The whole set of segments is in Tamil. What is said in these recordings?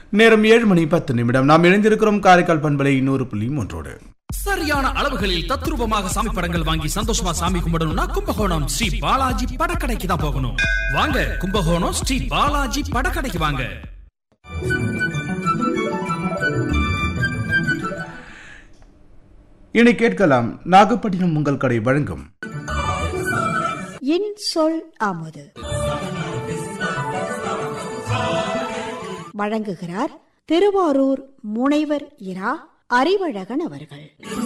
நேரம் 7:10 நாம் இணைந்திருக்கிறோம் காரைக்கால் பண்பலை 100.3. சரியான அளவுகளில் தத்ரூபமாக சாமி படங்கள் வாங்கி சந்தோஷமா சாமி கும்பிடணும்னா கும்பகோணம் ஸ்ரீ பாலாஜி படக்கடைக்கு தான் போகணும். வாங்க, கும்பகோணம் ஸ்ரீ பாலாஜி படக்கடைக்கு வாங்க. இனி கேட்கலாம் நாகப்பட்டினம் உங்கள் கடை வழங்கும் என் சொல் அமுது. வழங்குகிறார் திருவாரூர் முனைவர் இரா அறிவழகன் அவர்கள்.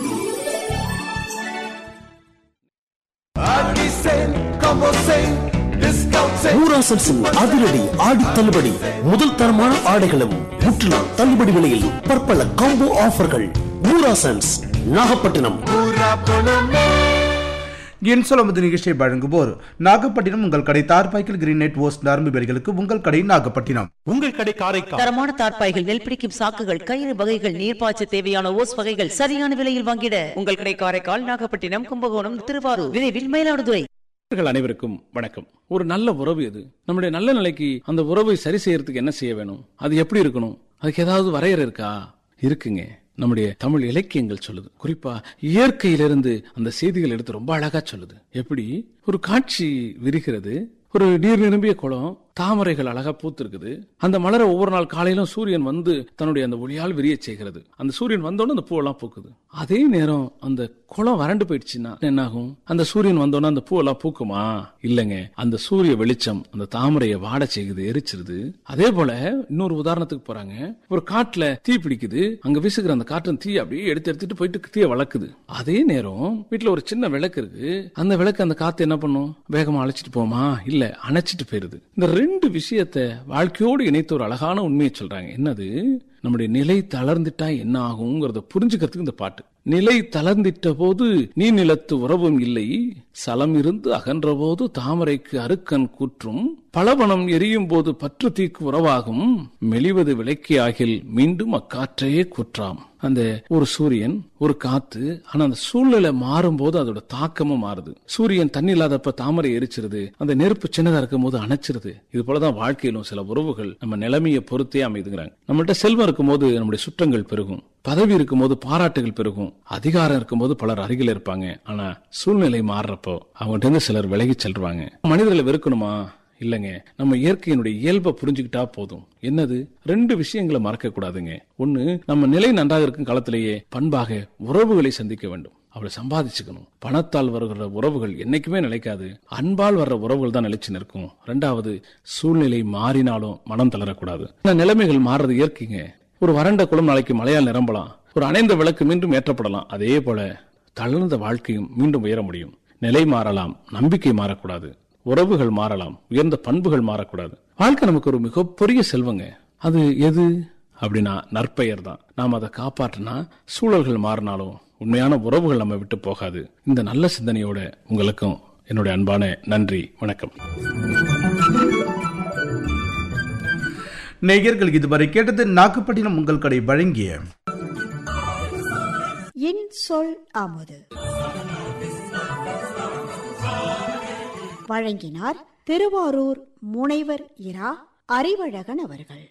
அதிரடி ஆடி தள்ளுபடி. முதல் தரமான ஆடைகளும் முற்றிலும் தள்ளுபடி விலையில் பற்பல காம்போ ஆஃபர்கள். ஊராசன்ஸ் நாகப்பட்டினம். என் சொல் நிகழ்ச்சியை வழங்குவோர் நாகப்பட்டினம் உங்கள் கடை தார்பாய்கள் கிரீனெட் ஓஸ்ட் நரம்பு வேலிகளுக்கு உங்கள் கடை நாகப்பட்டினம். உங்கள் கடை காரைக்கால். தரமான தார்பாய்கள், நெல் பிடிக்கும் சாக்குகள், கயிறு வகைகள், நீர்ப்பாய்ச்ச தேவையான ஓஸ் வகைகள் சரியான விலையில் வாங்கிட உங்கள் கடை காரைக்கால், நாகப்பட்டினம், கும்பகோணம், திருவாரூர், விரைவில் மயிலாடுதுறை. அனைவருக்கும் வணக்கம். ஒரு நல்ல உறவு எது? நம்முடைய நல்ல நிலைக்கு அந்த உறவை சரி செய்யறதுக்கு என்ன செய்ய வேணும்? அது எப்படி இருக்கணும்? அதுக்கு ஏதாவது வரையறை இருக்கா? இருக்குங்க. நம்முடைய தமிழ் இலக்கியங்கள் சொல்லுது. குறிப்பா இயற்கையிலிருந்து அந்த செய்திகள் எடுத்து ரொம்ப அழகா சொல்லுது. எப்படி ஒரு காட்சி விரிகிறது. ஒரு நீர் நிரம்பிய குளம், தாமரைகள் அழகா பூத்து இருக்குது. அந்த மலரை ஒவ்வொரு நாள் காலையிலும் சூரியன் வந்து தன்னுடைய அந்த ஒளியால் விரிய செய்கிறது. அந்த சூரியன் வந்தோன்னு அந்த பூவெல்லாம் பூக்குது. அதே நேரம் அந்த குளம் வறண்டு போயிடுச்சுன்னா என்ன ஆகும்? அந்த சூரியன் வந்தோன்னா அந்த பூவெல்லாம் பூக்குமா? இல்லைங்க. அந்த சூரிய வெளிச்சம் அந்த தாமரையை வாட செய்யுது, எரிச்சிருது. அதே போல இன்னொரு உதாரணத்துக்கு போறாங்க. ஒரு காட்டுல தீ பிடிக்குது. அங்க வீசுகிற அந்த காற்றின் தீ அப்படியே எடுத்துட்டு போயிட்டு தீய வளர்க்குது. அதே நேரம் வீட்டுல ஒரு சின்ன விளக்கு இருக்கு. அந்த விளக்கு அந்த காத்து என்ன பண்ணும்? வேகமா அழைச்சிட்டு போமா? இல்ல, அணைச்சிட்டு போயிருது. இந்த ரெண்டு விஷயத்தை வாழ்க்கையோடு இணைத்து ஒரு அழகான உண்மையை சொல்றாங்க. என்னது? நம்முடைய நிலை தளர்ந்துட்டா என்ன ஆகுங்கிறத புரிஞ்சுக்கிறதுக்கு இந்த பாட்டு. நிலை தளர்ந்திட்ட போது நீ நிலத்து உறவும் இல்லை, சலம் இருந்து அகன்ற போது தாமரைக்கு அருக்கன் கூற்றும், பலவனம் எரியும் போது பற்று தீக்கு உறவாகும், மெலிவது விளக்கி ஆகில் மீண்டும் அக்காற்றையே கூற்றாம். அந்த ஒரு சூரியன், ஒரு காத்து, ஆனா அந்த சூழ்நிலை மாறும் போது அதோட தாக்கமும் மாறுது. சூரியன் தண்ணி இல்லாதப்ப தாமரை எரிச்சிருது. அந்த நெருப்பு சின்னதா இருக்கும் போது அணைச்சிருது. இது போலதான் வாழ்க்கையிலும் சில உறவுகள் நம்ம நிலைமையை பொறுத்தே அமைதுங்கிறாங்க. நம்மள்ட்ட செல்வம் இருக்கும் போது நம்முடைய சுற்றங்கள் பெருகும். பதவி இருக்கும் போது பாராட்டுகள் பெருகும். அதிகாரம் இருக்கும் போது பலர் அருகில் இருப்பாங்க. ஆனா சூழ்நிலை மாறுறப்போ அவங்ககிட்ட இருந்து சிலர் விலகி செல்வாங்க. மனிதர்களை வெறுக்கணுமா? இல்லங்க. நம்ம இயற்கையினுடைய இயல்பை புரிஞ்சுக்கிட்டா போதும். என்னது? ரெண்டு விஷயங்களை மறக்க கூடாதுங்க. ஒண்ணு, நம்ம நிலை நன்றாக இருக்கும் காலத்திலேயே பண்பாக உறவுகளை சந்திக்க வேண்டும். அவளை சம்பாதிச்சுக்கணும். பணத்தால் வருகிற உறவுகள் என்னைக்குமே நிலைக்காது. அன்பால் வர்ற உறவுகள் தான் நிலைச்சு நிற்கும். ரெண்டாவது, சூழ்நிலை மாறினாலும் மனம் தளரக்கூடாது. நிலைமைகள் மாறுறது இயற்கைங்க. ஒரு வறண்ட குளம் நாளைக்கு மழையால் நிரம்பலாம். ஒரு அணைந்த விளக்கு மீண்டும் ஏற்றப்படலாம். அதே போல தளர்ந்த வாழ்க்கையும் மீண்டும் உயர முடியும். நிலை மாறலாம், நம்பிக்கை மாறக்கூடாது. உறவுகள் மாறலாம், உயர்ந்த பண்புகள் மாறக்கூடாது. வாழ்க்கை நமக்கு ஒரு மிகப்பெரிய செல்வங்க. அது எது அப்படின்னா நற்பெயர் தான். நாம் அதை காப்பாற்றினா சூழல்கள் மாறினாலும் உண்மையான உறவுகள் நம்ம விட்டு போகாது. இந்த நல்ல சிந்தனையோட உங்களுக்கும் என்னுடைய அன்பான நன்றி, வணக்கம். நேயர்கள் இதுவரை கேட்டது நாகப்பட்டினம் உங்கள் கடை வழங்கிய என் சொல் அமுது. வழங்கினார் திருவாரூர் முனைவர் இரா அறிவழகன் அவர்கள்.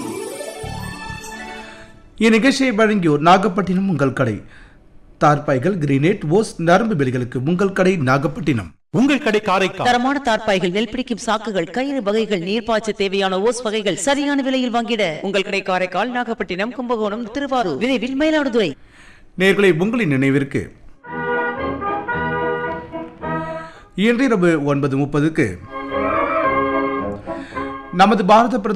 இந்நிகழ்ச்சியை வழங்கியோர் நாகப்பட்டினம் உங்கள் கடை தார்பாய்கள் கிரீனேட் ஓஸ் நரம்பு வேலிகளுக்கு உங்கள் கடை நாகப்பட்டினம். உங்கள் கடை காரைக்கால். தரமான தார்பாய்கள், நெல் பிடிக்கும் சாக்குகள், கயிறு வகைகள், நீர்ப்பாய்ச்ச தேவையான ஓஸ் வகைகள் சரியான விலையில் வாங்கிட உங்கள் கடை காரைக்கால், நாகப்பட்டினம், கும்பகோணம், திருவாரூர், விரைவில் மயிலாடுதுறை. நேயர்களே, உங்களின் நினைவிற்கு இன்றிரவு 9:30 நமது பாரத